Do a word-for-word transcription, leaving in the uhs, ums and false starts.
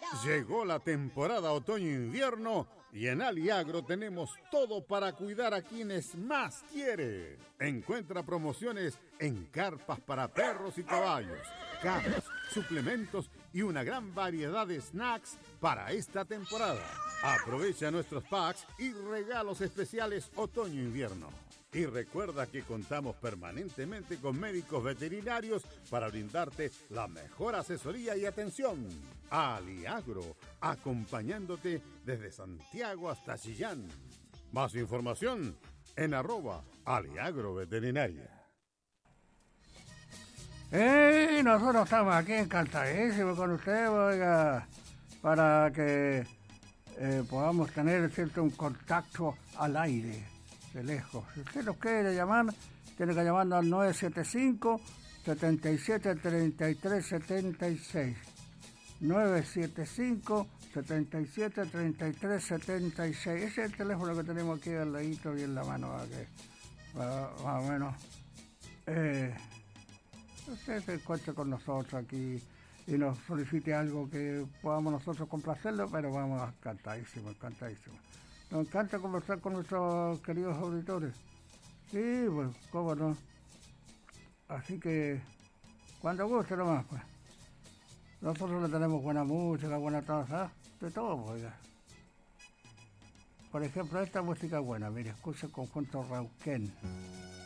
Llegó la temporada otoño-invierno y en Aliagro tenemos todo para cuidar a quienes más quiere. Encuentra promociones en carpas para perros y caballos, camas, suplementos y una gran variedad de snacks para esta temporada. Aprovecha nuestros packs y regalos especiales otoño-invierno. Y recuerda que contamos permanentemente con médicos veterinarios para brindarte la mejor asesoría y atención. Aliagro, acompañándote desde Santiago hasta Chillán. Más información en arroba Aliagro Veterinaria. Y nosotros estamos aquí encantadísimos con usted, oiga, para que eh, podamos tener cierto un contacto al aire, de lejos. Si usted nos quiere llamar, tiene que llamarnos al nueve siete cinco, siete siete tres tres siete seis. nueve siete cinco, siete siete tres tres siete seis. Ese es el teléfono que tenemos aquí al ladito y en la mano, que, más o menos. Eh, usted se encuentre con nosotros aquí y nos solicite algo que podamos nosotros complacerlo, pero vamos encantadísimos, encantadísimos. Nos encanta conversar con nuestros queridos auditores. Sí, pues, cómo no. Así que, cuando guste nomás, pues. Nosotros le tenemos buena música, buena taza, de todo, pues. Por ejemplo, esta música buena, mire, escucha el conjunto Rauquén.